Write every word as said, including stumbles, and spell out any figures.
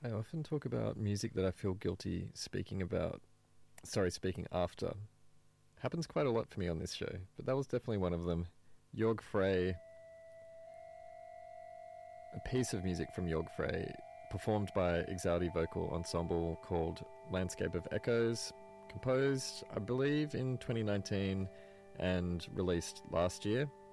I often talk about music that I feel guilty speaking about, sorry, speaking after. Happens quite a lot for me on this show, but that was definitely one of them. Jorg Frey, a piece of music from Jorg Frey, performed by Exaudi Vocal Ensemble called Landscape of Echoes, composed, I believe, in twenty nineteen and released last year.